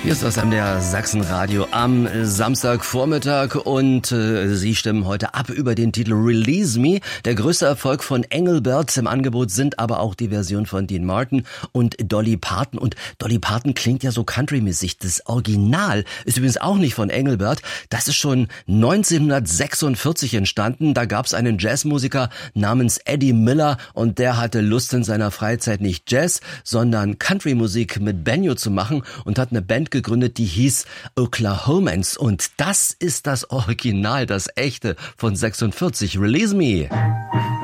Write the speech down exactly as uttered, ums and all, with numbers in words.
Hier ist das M D R Sachsenradio am Samstagvormittag und äh, Sie stimmen heute ab über den Titel Release Me. Der größte Erfolg von Engelbert. Im Angebot sind aber auch die Version von Dean Martin und Dolly Parton. Und Dolly Parton klingt ja so countrymäßig. Das Original ist übrigens auch nicht von Engelbert. Das ist schon neunzehnhundertsechsundvierzig entstanden. Da gab es einen Jazzmusiker namens Eddie Miller und der hatte Lust in seiner Freizeit nicht Jazz, sondern Countrymusik mit Banjo zu machen und hat eine Band gegründet, die hieß Oklahomans. Und das ist das Original, das echte von sechsundvierzig. Release Me.